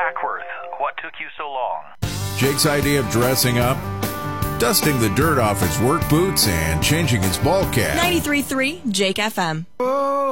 Hackworth, what took you so long? Jake's idea of dressing up, dusting the dirt off his work boots, and changing his ball cap. 93.3 Jake FM.